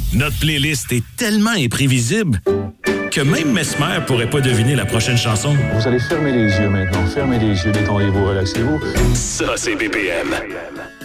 Notre playlist est tellement imprévisible que même Mesmer pourrait pas deviner la prochaine chanson. Vous allez fermer les yeux maintenant. Fermez les yeux, détendez-vous, relaxez-vous. Ça, c'est BPM.